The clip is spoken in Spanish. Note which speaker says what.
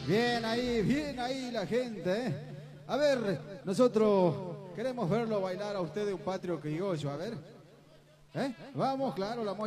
Speaker 1: Bien ahí la gente, ¿eh? A ver, nosotros queremos verlo bailar a usted de un patrio criollo, a ver. ¿Eh? Vamos, claro, la